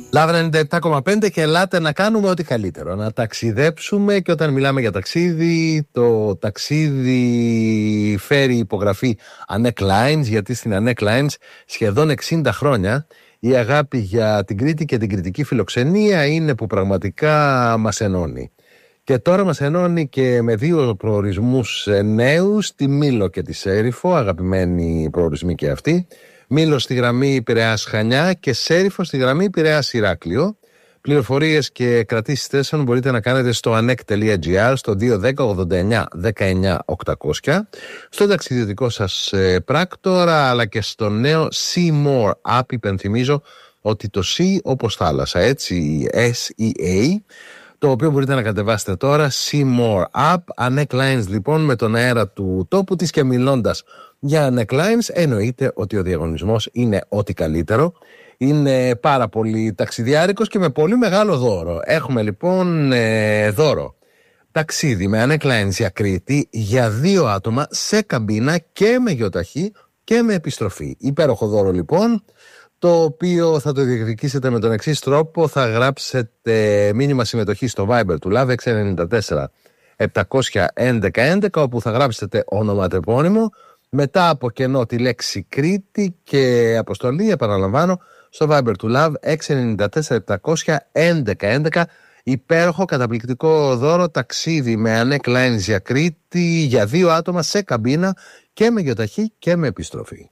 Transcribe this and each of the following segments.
Λάβρα 97,5 και ελάτε να κάνουμε ό,τι καλύτερο. Να ταξιδέψουμε, και όταν μιλάμε για ταξίδι, το ταξίδι φέρει υπογραφή Annec Lines, γιατί στην Annec Lines σχεδόν 60 χρόνια η αγάπη για την Κρήτη και την κρητική φιλοξενία είναι που πραγματικά μας ενώνει. Και τώρα μας ενώνει και με δύο προορισμούς νέους, τη Μήλο και τη Σέριφο, αγαπημένοι προορισμοί και αυτοί. Μήλο στη γραμμή Πειραιάς Χανιά και Σέριφο στη γραμμή Πειραιάς Ηράκλειο. Πληροφορίες και κρατήσεις θέσεων μπορείτε να κάνετε στο anec.gr, στο 210 89 19 800, στο ταξιδιωτικό σας πράκτορα, αλλά και στο νέο See More App. Υπενθυμίζω ότι το See όπως θάλασσα, έτσι, SEA, το οποίο μπορείτε να κατεβάσετε τώρα, See More App. Annec Lines λοιπόν, με τον αέρα του τόπου της, και μιλώντας για Annec Lines, εννοείται ότι ο διαγωνισμός είναι ό,τι καλύτερο. Είναι πάρα πολύ ταξιδιάρικος και με πολύ μεγάλο δώρο. Έχουμε λοιπόν δώρο ταξίδι με Annec Lines για Κρήτη για 2 άτομα σε καμπίνα και με γεωταχή και με επιστροφή. Υπέροχο δώρο λοιπόν, το οποίο θα το διεκδικήσετε με τον εξής τρόπο. Θα γράψετε μήνυμα συμμετοχή στο Viber του Love 694 711 11, όπου θα γράψετε ονοματεπώνυμο, μετά από κενό τη λέξη Κρήτη και αποστολή, επαναλαμβάνω, στο Viber του Love 694 711 11. Υπέροχο, καταπληκτικό δώρο, ταξίδι με Annec Lines για Κρήτη για 2 άτομα σε καμπίνα και με γεωταχή και με επιστροφή.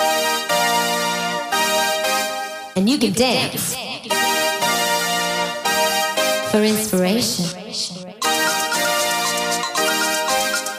And you can dance for inspiration.